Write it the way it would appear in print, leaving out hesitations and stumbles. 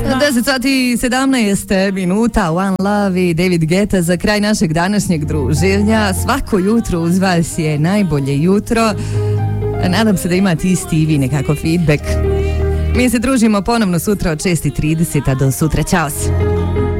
10 sati i 17 minuta, One Love i David Guetta za kraj našeg današnjeg druženja. Svako jutro uz vas je najbolje jutro. Nadam se da imate isti i vi nekako feedback. Mi se družimo ponovno sutra od 6:30, a do sutra, čao se.